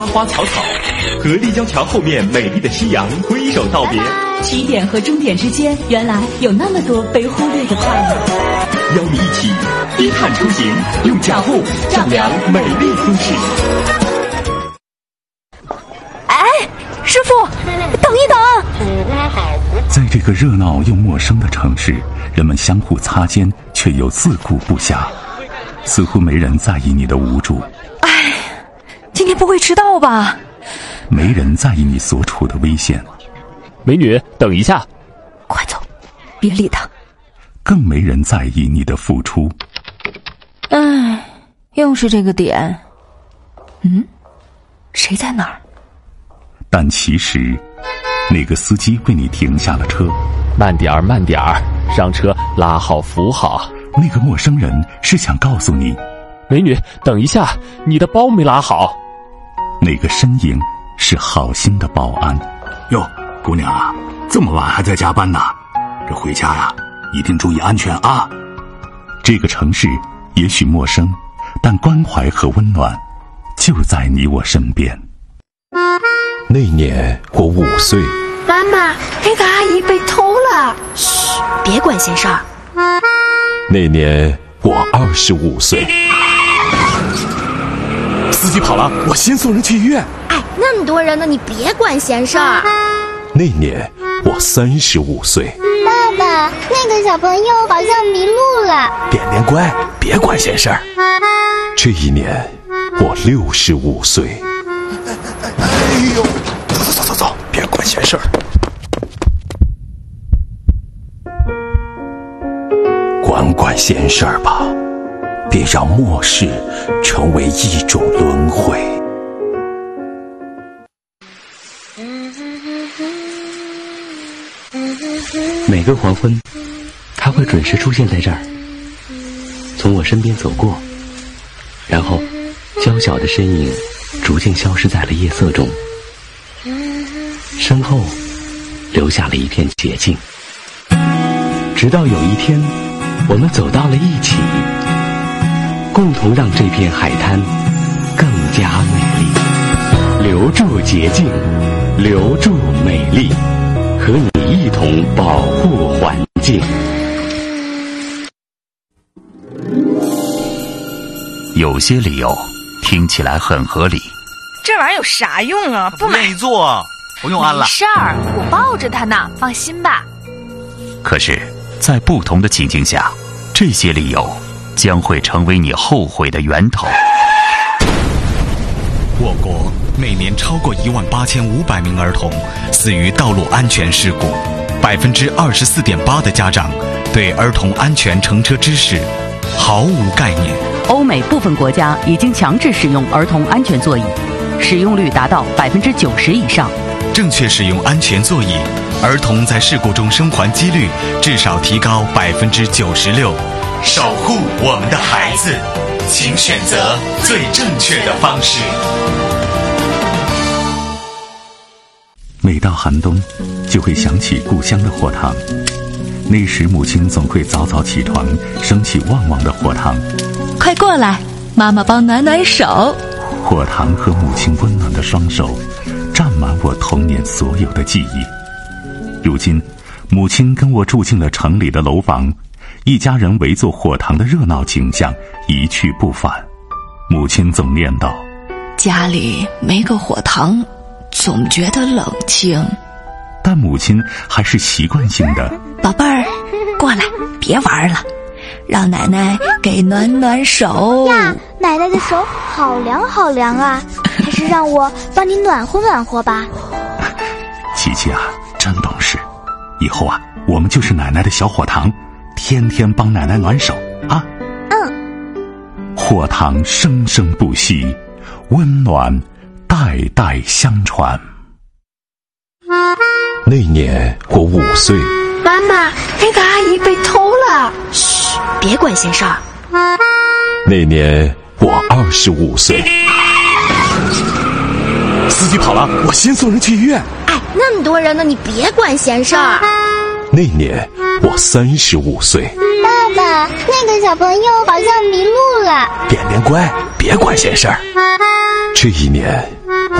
花草草，和立交桥后面美丽的夕阳挥手道别。 起点和终点之间，原来有那么多被忽略的快乐。 邀你一起低碳出行，用脚步丈量美丽都市。 哎，师傅，等一等！ 在这个热闹又陌生的城市，人们相互擦肩，却又自顾不暇，似乎没人在意你的无助。 哎，今天不会迟到吧？ 没人在意你所处的危险。 美女，等一下！ 快走，别理他。 更没人在意你的付出。 哎，又是这个点。谁在哪儿？ 但其实，那个司机为你停下了车。 慢点儿，慢点儿，上车拉好扶好。 那个陌生人是想告诉你， 美女，等一下，你的包没拉好。 那个身影是好心的保安。 哟，姑娘啊，这么晚还在加班呢？这回家呀，一定注意安全啊！ 这个城市也许陌生，但关怀和温暖就在你我身边。 那年我5岁。 妈妈，那个阿姨被偷了。嘘，别管闲事儿。 那年我25岁。 司机跑了，我先送人去医院。 哎，那么多人呢，你别管闲事儿。 那年我35岁。 爸爸，那个小朋友好像迷路了。 点点乖，别管闲事儿。 这一年我65岁。 哎呦，走，别管闲事儿。 管闲事儿吧，别让末世成为一种轮回。 每个黄昏，他会准时出现在这儿，从我身边走过，然后娇小的身影逐渐消失在了夜色中，身后留下了一片洁净。直到有一天，我们走到了一起，共同让这片海滩更加美丽。留住洁净，留住美丽，和你一同保护环境。 有些理由听起来很合理。 这玩意儿有啥用啊？不愿意做，不用安了。 没事儿，我抱着它呢，放心吧。 可是，在不同的情境下，这些理由将会成为你后悔的源头。 我国每年超过18500名儿童死于道路安全事故，24.8%的家长对儿童安全乘车知识毫无概念。 欧美部分国家已经强制使用儿童安全座椅，使用率达到90%以上。 正确使用安全座椅，儿童在事故中生还几率至少提高96%。守护我们的孩子，请选择最正确的方式。 每到寒冬，就会想起故乡的火塘。那时母亲总会早早起床，升起旺旺的火塘。 快过来，妈妈帮暖暖手。 火塘和母亲温暖的双手，占满我童年所有的记忆。如今，母亲跟我住进了城里的楼房，一家人围坐火塘的热闹景象一去不返。母亲总念叨： 家里没个火塘，总觉得冷清。 但母亲还是习惯性的： 宝贝儿，过来，别玩了，让奶奶给暖暖手呀。奶奶的手好凉好凉啊，还是让我帮你暖和暖和吧。 琪琪啊，真懂事，以后啊，我们就是奶奶的小火塘，天天帮奶奶暖手啊。火塘生生不息，温暖代代相传。 那年我5岁。 妈妈，那个阿姨被偷了。嘘，别管闲事儿。 那年我25岁。 司机跑了，我先送人去医院。 哎，那么多人呢，你别管闲事儿。 那年我35岁。 爸爸，那个小朋友好像迷路了。 点点乖，别管闲事儿。 这一年